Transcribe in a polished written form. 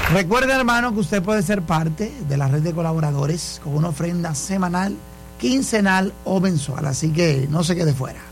Recuerde, hermano, que usted puede ser parte de la red de colaboradores con una ofrenda semanal, quincenal o mensual. Así que no se quede fuera.